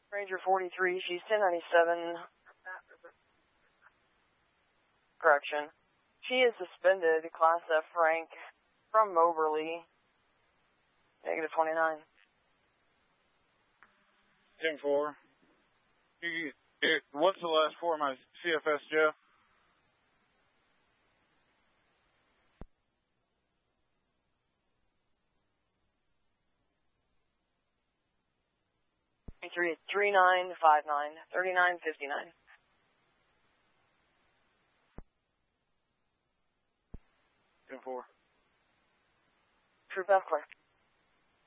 Ranger 43, she's 1097. Correction. She is suspended, Class F rank, from Moberly. Negative 29. 10-4. What's the last four of my CFS, Jeff? Three 3959 3959. Ten-4. Troop F clear.